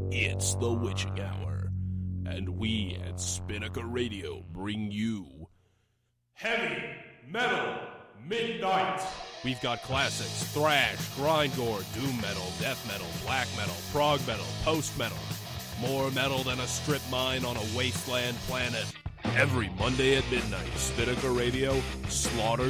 It's the witching hour, and we at Spinnaker Radio bring you Heavy Metal Midnight. We've got classics, thrash, grindcore, doom metal, death metal, black metal, prog metal, post metal. More metal than a strip mine on a wasteland planet. Every Monday at midnight, Spinnaker Radio slaughters